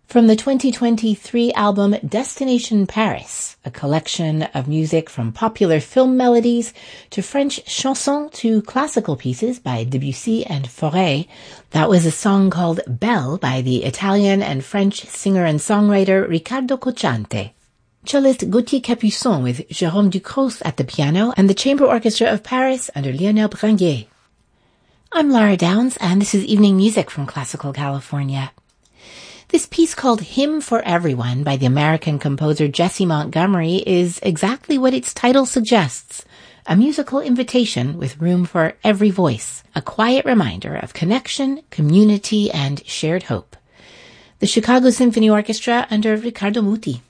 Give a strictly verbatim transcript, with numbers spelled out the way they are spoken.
From the twenty twenty-three album Destination Paris, a collection of music from popular film melodies to French chansons to classical pieces by Debussy and Fauré, that was a song called Belle by the Italian and French singer and songwriter Riccardo Cocciante. Cellist Gauthier Capuçon with Jérôme Ducros at the piano and the Chamber Orchestra of Paris under Lionel Bringuet. I'm Laura Downs, and this is Evening Music from Classical California. This piece called Hymn for Everyone by the American composer Jessie Montgomery is exactly what its title suggests, a musical invitation with room for every voice, a quiet reminder of connection, community, and shared hope. The Chicago Symphony Orchestra under Riccardo Muti.